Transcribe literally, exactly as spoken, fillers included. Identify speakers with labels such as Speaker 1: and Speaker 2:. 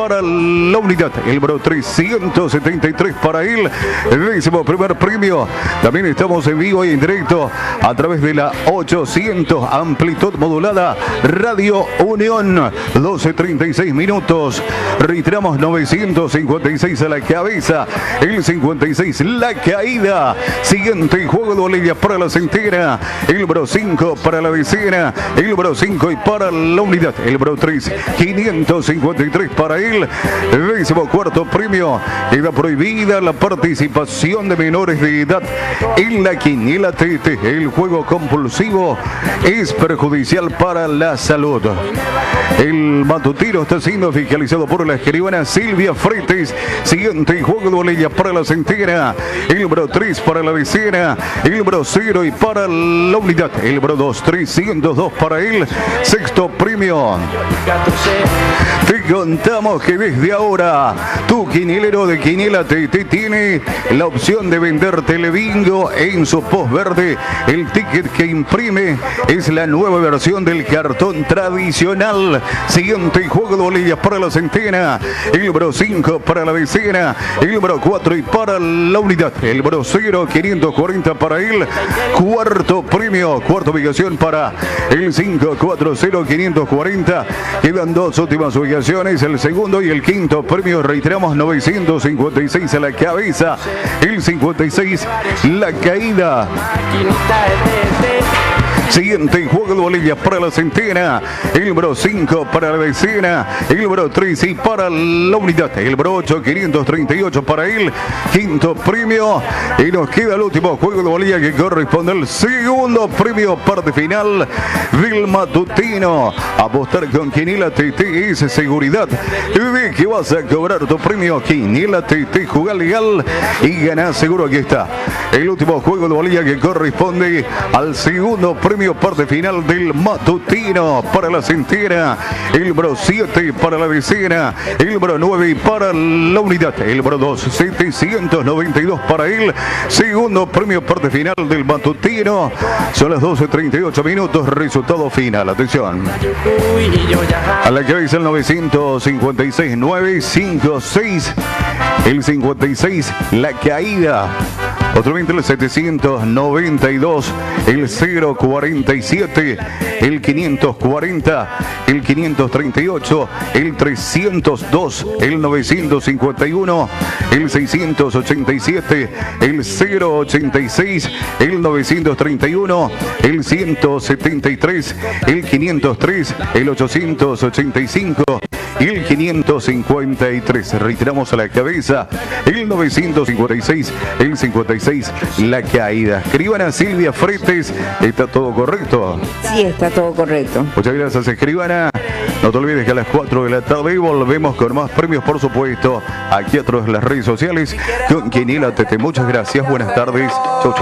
Speaker 1: para la unidad. El número trescientos setenta y tres para él. El décimo primer premio. También estamos en vivo y en directo a través de la ochocientos amplitud modulada Radio Unión. doce treinta y seis minutos. Reiteramos novecientos cincuenta y seis a la cabeza. El cincuenta y seis la caída. Siguiente juego de Bolivia para la centena. El número cinco para la decena. El número cinco y para la unidad. El número tres, quinientos cincuenta y tres para él. El décimo cuarto premio. Queda prohibida la participación de menores de edad en la quiniela T T. El juego compulsivo es perjudicial para la salud. El matutino está siendo fiscalizado por la escribana Silvia Fretes. Siguiente juego de Bolivia para la centena. El número tres para la decena. El número cero y para la unidad. El número dos, trescientos dos para él. Sexto premio. Te contamos que desde ahora tu quinielero de Quiniela T T tiene la opción de vender Telebingo en su post verde. El ticket que imprime es la nueva versión del cartón tradicional. Siguiente juego de Bolivia para la centena. El número cinco para la decena. El número cuatro y para la unidad. El número cero, quinientos cuarenta para él. Cuarto premio. Cuarta ubicación para el cinco cuatro cero quinientos cuarenta. Quedan dos últimas ubicaciones. El segundo y el quinto premio. Reiteramos novecientos cincuenta y seis a la cabeza. El cincuenta y seis la caída. Siguiente juego de Bolivia para la centena. El número cinco para la decena. El número tres y para la unidad. El número ocho, quinientos treinta y ocho para él. Quinto premio. Y nos queda el último juego de Bolivia que corresponde al segundo premio, parte final del matutino. Apostar con Quiniela T T es seguridad de que vas a cobrar tu premio. Quiniela T T, juega legal y gana seguro. Aquí está el último juego de Bolivia que corresponde al segundo premio, parte final del matutino para la centena. El número siete para la decena. El número nueve para la unidad. El número dos, setecientos noventa y dos para él. Segundo premio, parte final del matutino. Son las doce treinta y ocho minutos. Resultado final. Atención. A la cabeza el novecientos cincuenta y seis, novecientos cincuenta y seis. El cincuenta y seis, la caída. Otro veinte, el setecientos noventa y dos, el cero cuarenta y siete, el quinientos cuarenta, el quinientos treinta y ocho, el trescientos dos, el novecientos cincuenta y uno, el seiscientos ochenta y siete, el cero ochenta y seis, el novecientos treinta y uno, el ciento setenta y tres, el quinientos tres, el ochocientos ochenta y cinco y el quinientos cincuenta y tres. Reiteramos a la cabeza el novecientos cincuenta y seis, el cincuenta y seis, la caída. Escribana Silvia Fretes, ¿está todo correcto?
Speaker 2: Sí, está todo correcto.
Speaker 1: Muchas gracias, escribana. No te olvides que a las cuatro de la tarde volvemos con más premios, por supuesto, aquí a través de las redes sociales con Quiniela T T. Muchas gracias, buenas tardes. Chau, chau.